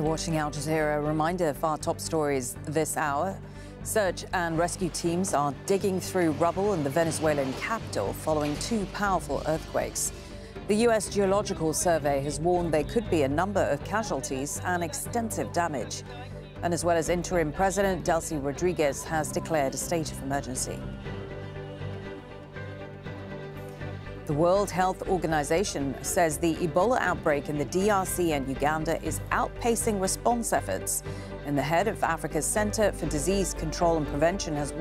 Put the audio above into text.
watching Al Jazeera. A reminder of our top stories this hour. Search and rescue teams are digging through rubble in the Venezuelan capital following two powerful earthquakes. The U.S. Geological Survey has warned there could be a number of casualties and extensive damage. And as well as interim President Delcy Rodriguez has declared a state of emergency. The World Health Organization says the Ebola outbreak in the DRC and Uganda is outpacing response efforts. And the head of Africa's Center for Disease Control and Prevention has